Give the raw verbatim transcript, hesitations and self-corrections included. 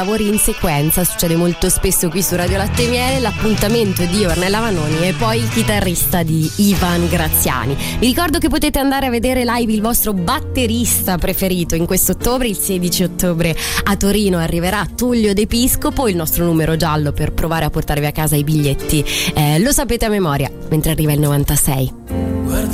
lavori in sequenza, succede molto spesso qui su Radio Latte e Miele. L'appuntamento di Ornella Vanoni e poi il chitarrista di Ivan Graziani. Vi ricordo che potete andare a vedere live il vostro batterista preferito in questo ottobre. Il sedici ottobre a Torino arriverà Tullio De Piscopo. Il nostro numero giallo per provare a portarvi a casa i biglietti eh, lo sapete a memoria, mentre arriva il novantasei.